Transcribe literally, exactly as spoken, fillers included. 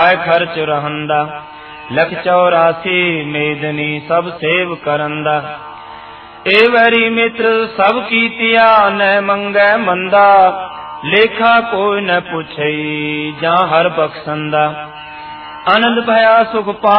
ਜਾਏ ਖਰਚ ਰਹੰਦਾ। लख चौरासी मेदनी सब सेव करंदा। ए वैरी मित्र सब कीतिया न मंगै मंदा। लेखा कोई न पुछई जा हर बख्शंदा। आनंद भया सुख पा